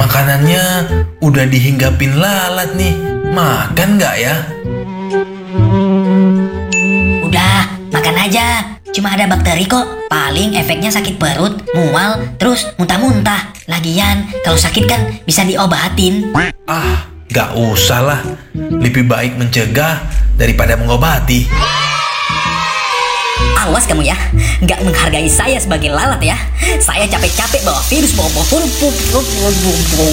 Makanannya udah dihinggapin lalat nih. Makan nggak ya? Udah, makan aja. Cuma ada bakteri kok. Paling efeknya sakit perut, mual, terus muntah-muntah. Lagian, kalau sakit kan bisa diobatin. Ah, nggak usah lah. Lebih baik mencegah daripada mengobati. Awas kamu ya, nggak menghargai saya sebagai lalat ya. Saya capek-capek bawa virus, bawa